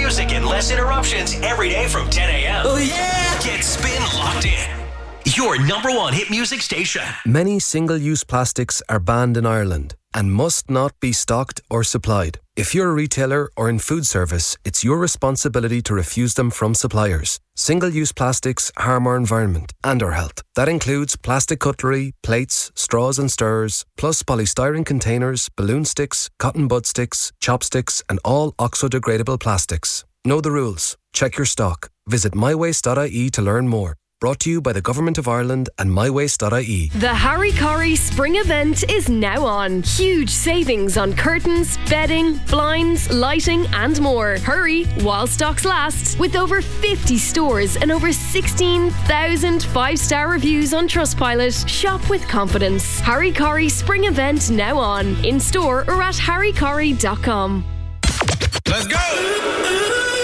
music and less interruptions every day from 10 a.m. Oh yeah! Get Spin Locked In, your number one hit music station. Many single-use plastics are banned in Ireland and must not be stocked or supplied. If you're a retailer or in food service, it's your responsibility to refuse them from suppliers. Single-use plastics harm our environment and our health. That includes plastic cutlery, plates, straws and stirrers, plus polystyrene containers, balloon sticks, cotton bud sticks, chopsticks and all oxo-degradable plastics. Know the rules. Check your stock. Visit mywaste.ie to learn more. Brought to you by the Government of Ireland and mywaste.ie. The Harry Corrie Spring event is now on. Huge savings on curtains, bedding, blinds, lighting and more. Hurry while stocks last. With over 50 stores and over 16,000 5-star reviews on Trustpilot, shop with confidence. Harry Corrie Spring event now on. In store or at harrycorrie.com. Let's go!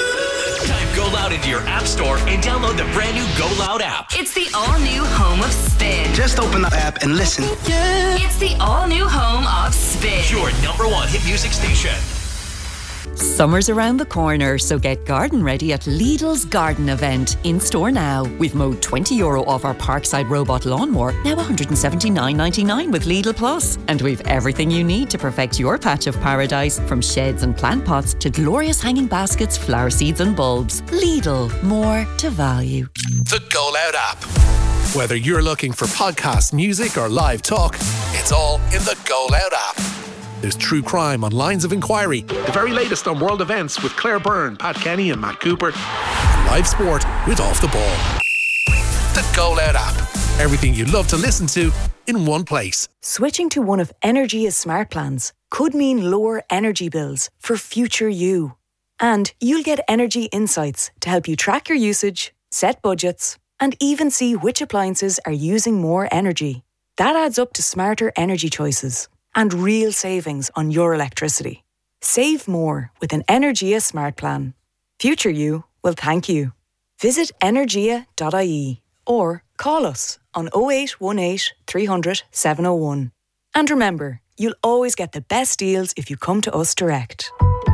Go Loud into your app store and download the brand new Go Loud app. It's the all-new home of Spin. Just open the app and listen. Yeah. It's the all-new home of Spin. Your number one hit music station. Summer's around the corner, so get garden ready at Lidl's garden event. In store now. We've mowed €20 off our Parkside robot lawnmower, now $179.99 with Lidl Plus. And we've everything you need to perfect your patch of paradise, from sheds and plant pots to glorious hanging baskets, flower seeds and bulbs. Lidl, more to value. The Go Loud app. Whether you're looking for podcast, music or live talk, it's all in the Go Loud app. There's true crime on Lines of Inquiry, the very latest on world events with Claire Byrne, Pat Kenny and Matt Cooper, and live sport with Off the Ball. The Go Loud app. Everything you love to listen to in one place. Switching to one of Energia's smart plans could mean lower energy bills for future you. And you'll get energy insights to help you track your usage, set budgets, and even see which appliances are using more energy. That adds up to smarter energy choices and real savings on your electricity. Save more with an Energia smart plan. Future you will thank you. Visit energia.ie or call us on 0818 300 701. And remember, you'll always get the best deals if you come to us direct.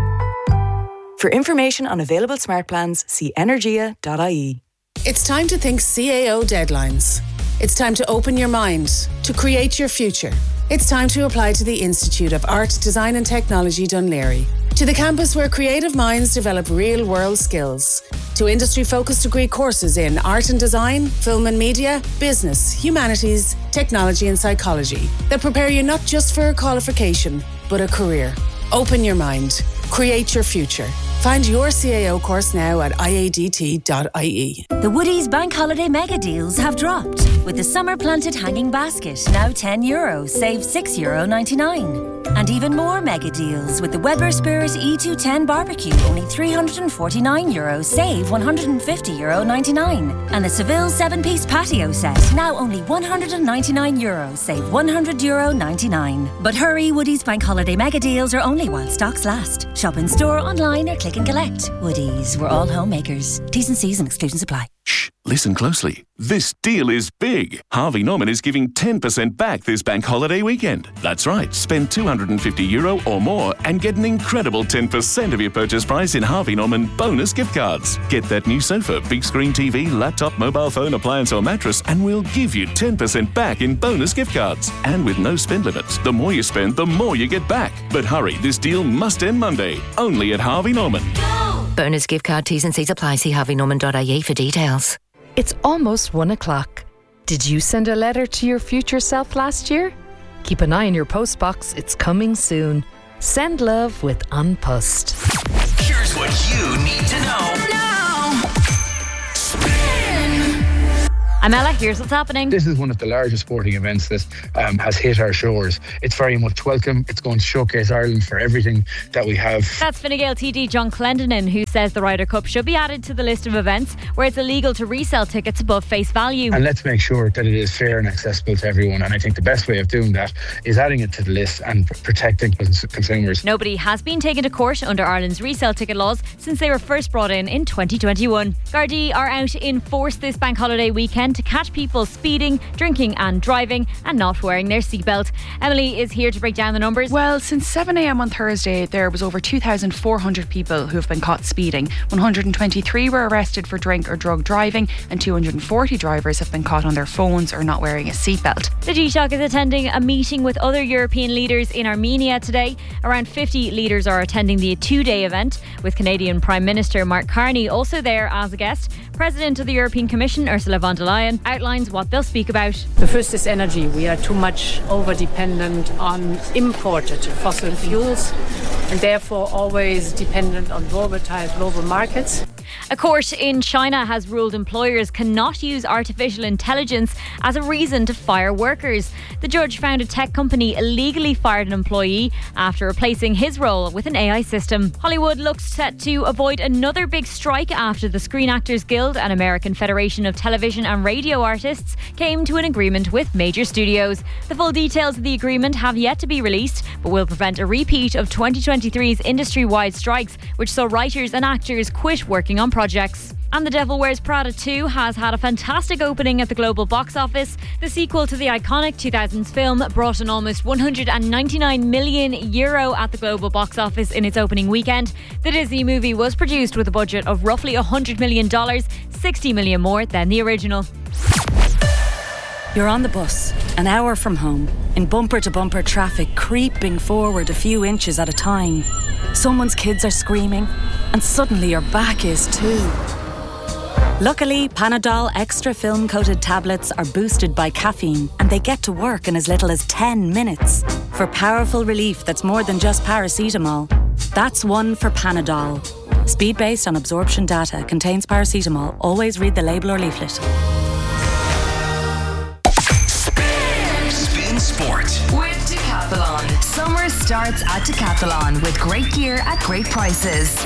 For information on available smart plans, see energia.ie. It's time to think CAO deadlines. It's time to open your mind, to create your future. It's time to apply to the Institute of Art, Design and Technology Dún Laoghaire, to the campus where creative minds develop real-world skills, to industry-focused degree courses in art and design, film and media, business, humanities, technology and psychology that prepare you not just for a qualification, but a career. Open your mind. Create your future. Find your CAO course now at iadt.ie. The Woodies Bank Holiday Mega Deals have dropped. With the Summer Planted Hanging Basket, now €10, save €6.99. And even more mega deals with the Weber Spirit E210 Barbecue, only €349, save €150.99. And the Seville 7-piece patio set, now only €199, save €100.99. But hurry, Woodies Bank Holiday Mega Deals are only while stocks last. Shop in store, online or click and collect. Woodies, we're all homemakers. T's and C's and exclusions apply. Shh, listen closely. This deal is big. Harvey Norman is giving 10% back this bank holiday weekend. That's right, spend €250 or more and get an incredible 10% of your purchase price in Harvey Norman bonus gift cards. Get that new sofa, big screen TV, laptop, mobile phone, appliance or mattress and we'll give you 10% back in bonus gift cards. And with no spend limits, the more you spend, the more you get back. But hurry, this deal must end Monday, only at Harvey Norman. Bonus gift card, T's and C's apply. See harveynorman.ie for details. It's almost 1 o'clock. Did you send a letter to your future self last year? Keep an eye on your postbox. It's coming soon. Send love with An Post. Here's what you need to know. I'm Ella, here's what's happening. This is one of the largest sporting events that has hit our shores. It's very much welcome. It's going to showcase Ireland for everything that we have. That's Fine Gael TD John Clendenin, who says the Ryder Cup should be added to the list of events where it's illegal to resell tickets above face value. And let's make sure that it is fair and accessible to everyone. And I think the best way of doing that is adding it to the list and protecting consumers. Nobody has been taken to court under Ireland's resale ticket laws since they were first brought in 2021. Gardaí are out in force this bank holiday weekend again to catch people speeding, drinking and driving and not wearing their seatbelt. Emily is here to break down the numbers. Well, since 7 a.m. on Thursday, there was over 2,400 people who have been caught speeding. 123 were arrested for drink or drug driving, and 240 drivers have been caught on their phones or not wearing a seatbelt. The Taoiseach is attending a meeting with other European leaders in Armenia today. Around 50 leaders are attending the two-day event, with Canadian Prime Minister Mark Carney also there as a guest. President of the European Commission, Ursula von der Leyen, outlines what they'll speak about. The first is energy. We are too much over-dependent on imported fossil fuels and therefore always dependent on volatile global markets. A court in China has ruled employers cannot use artificial intelligence as a reason to fire workers. The judge found a tech company illegally fired an employee after replacing his role with an AI system. Hollywood looks set to avoid another big strike after the Screen Actors Guild and American Federation of Television and Radio Artists came to an agreement with major studios. The full details of the agreement have yet to be released, but will prevent a repeat of 2023's industry-wide strikes, which saw writers and actors quit working on projects. And The Devil Wears Prada 2 has had a fantastic opening at the global box office. The sequel to the iconic 2000s film brought in almost €199 million at the global box office in its opening weekend. The Disney movie was produced with a budget of roughly $100 million, $60 million more than the original. You're on the bus, an hour from home, in bumper-to-bumper traffic creeping forward a few inches at a time. Someone's kids are screaming, and suddenly your back is too. Luckily, Panadol Extra film-coated tablets are boosted by caffeine, and they get to work in as little as 10 minutes. For powerful relief that's more than just paracetamol. That's one for Panadol. Speed based on absorption data, contains paracetamol. Always read the label or leaflet. Spin Sport with Decathlon. Summer starts at Decathlon with great gear at great prices.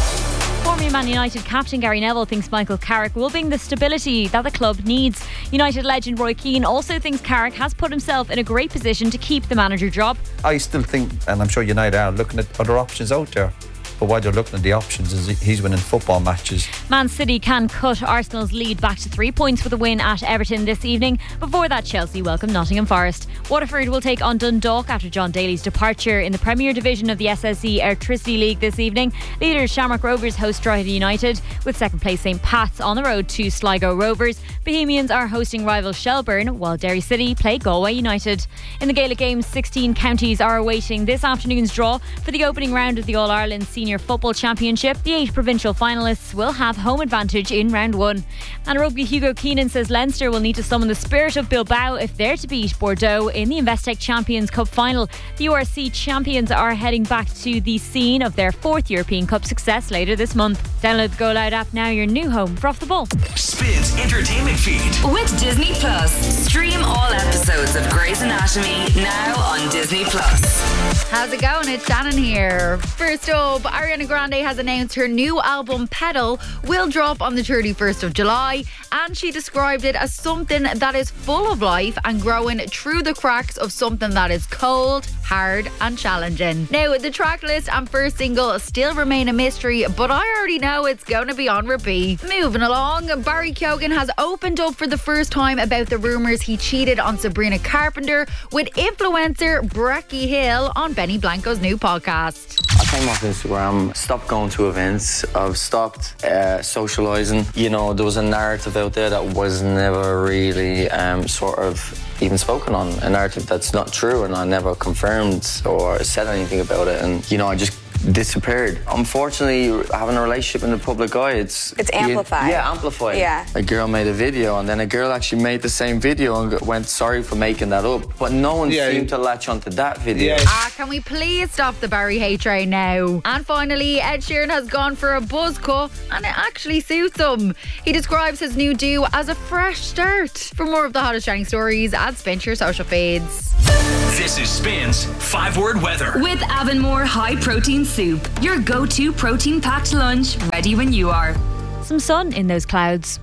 Former Man United captain Gary Neville thinks Michael Carrick will bring the stability that the club needs. United legend Roy Keane also thinks Carrick has put himself in a great position to keep the manager job. I still think, and I'm sure United are looking at other options out there. But while they're looking at the options, is he's winning football matches. Man City can cut Arsenal's lead back to 3 points with a win at Everton this evening. Before that, Chelsea welcome Nottingham Forest. Waterford will take on Dundalk after John Daly's departure in the Premier Division of the SSE Electricity League this evening. Leaders Shamrock Rovers host Drogheda United, with second place St Pat's on the road to Sligo Rovers. Bohemians are hosting rival Shelburne, while Derry City play Galway United. In the Gaelic Games, 16 counties are awaiting this afternoon's draw for the opening round of the All-Ireland Senior Football Championship. The 8 provincial finalists will have home advantage in round 1. And rugby Hugo Keenan says Leinster will need to summon the spirit of Bilbao if they're to beat Bordeaux in the Investec Champions Cup final. The URC champions are heading back to the scene of their 4th European Cup success later this month. Download the Go Loud app now, your new home for Off the Ball. Spins entertainment feed with Disney Plus. Stream all episodes of Grey's Anatomy now on Disney Plus. How's it going? It's Shannon here. First up, Ariana Grande has announced her new album Pedal will drop on the 31st of July, and she described it as something that is full of life and growing through the cracks of something that is cold, hard and challenging. Now, the track list and first single still remain a mystery, but I already know it's going to be on repeat. Moving along, Barry Keoghan has opened up for the first time about the rumours he cheated on Sabrina Carpenter with influencer Brecky Hill on Benny Blanco's new podcast. I came off Instagram, stopped going to events, I've stopped socialising. You know, there was a narrative out there that was never really sort of even spoken on, a narrative that's not true, and I never confirmed or said anything about it, and you know, I just disappeared. Unfortunately, having a relationship in the public eye, it's amplified. Amplified. Yeah. A girl made a video, and then a girl actually made the same video and went sorry for making that up. But no one seemed to latch onto that video. Can we please stop the Barry hate train now? And finally, Ed Sheeran has gone for a buzz cut, and it actually suits him. He describes his new do as a fresh start. For more of the hottest trending stories, add Spin to your social feeds. This is Spin's 5-word weather. With Avonmore High Protein Soup, your go-to protein-packed lunch, ready when you are. Some sun in those clouds.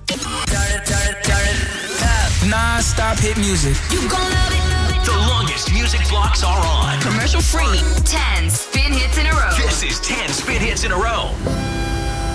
Non-stop hit music. You gon' love it. The longest music blocks are on. Commercial free. 10 spin hits in a row. This is 10 spin hits in a row.